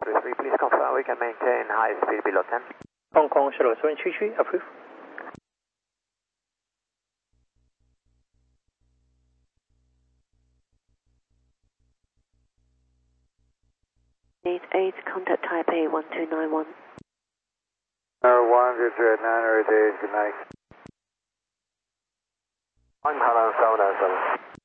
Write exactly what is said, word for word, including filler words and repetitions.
Please confirm we can maintain high speed below ten. Hong Kong Shuttle Seven Three Three, approve. eight eight, contact Taipei one two nine one. Number one, good to nine or eight, good night. one Thailand seven nine seven.